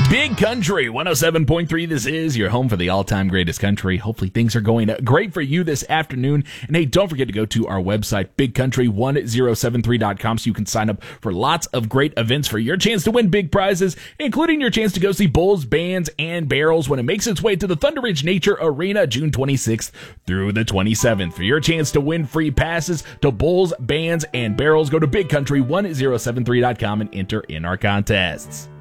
Big Country 107.3. This is your home for the all-time greatest country. Hopefully things are going great for you this afternoon. And hey, don't forget to go to our website, bigcountry1073.com, so you can sign up for lots of great events for your chance to win big prizes, including your chance to go see Bulls, Bands, and Barrels when it makes its way to the Thunder Ridge Nature Arena June 26th through the 27th. For your chance to win free passes to Bulls, Bands, and Barrels, go to bigcountry1073.com and enter in our contests.